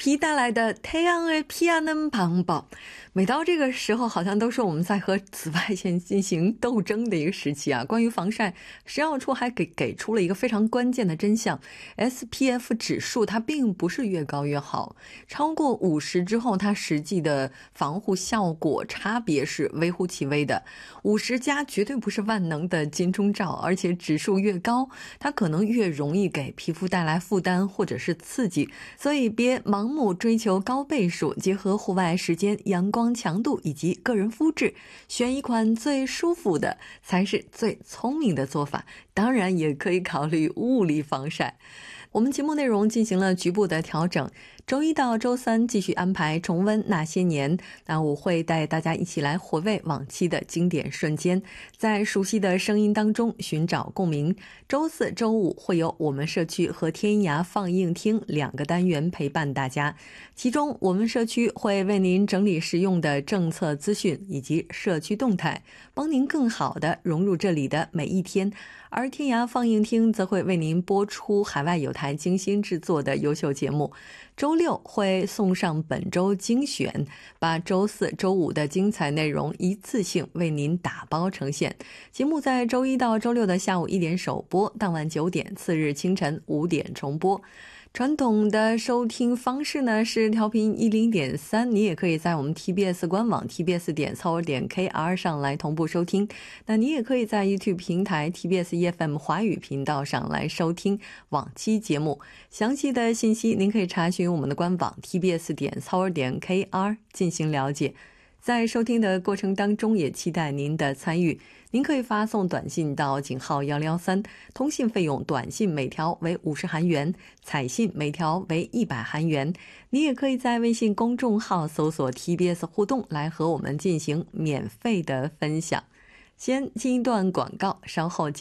皮带来的太阳的피하는 방법，每到这个时候好像都是我们在和紫外线进行斗争的一个时期啊。关于防晒，食药处还给出了一个非常关键的真相， SPF 指数它并不是越高越好，超过50之后它实际的防护效果差别是微乎其微的。50加绝对不是万能的金钟罩，而且指数越高它可能越容易给皮肤带来负担或者是刺激，所以别盲目追求高倍数，结合户外时间、阳光强度以及个人肤质，选一款最舒服的才是最聪明的做法。当然也可以考虑物理防晒。我们节目内容进行了局部的调整，周一到周三继续安排重温那些年，那我会带大家一起来回味往期的经典瞬间，在熟悉的声音当中寻找共鸣。周四周五会有我们社区和天涯放映厅2个单元陪伴大家，其中我们社区会为您整理实用的政策资讯以及社区动态，帮您更好地融入这里的每一天，而天涯放映厅则会为您播出海外有台精心制作的优秀节目。周六会送上本周精选，把周四周五的精彩内容一次性为您打包呈现。节目在周一到周六的下午1点首播，当晚9点，次日清晨5点重播。传统的收听方式呢是调频100.3，你也可以在我们 TBS 官网 tbs.seoul.kr 上来同步收听，那你也可以在 YouTube 平台 TBS EFM 华语频道上来收听往期节目。详细的信息您可以查询我们的官网 tbs.seoul.kr 进行了解。在收听的过程当中也期待您的参与，您可以发送短信到井号1113，通信费用短信每条为50韩元，彩信每条为100韩元。你也可以在微信公众号搜索 TBS 互动来和我们进行免费的分享。先进一段广告，稍后见。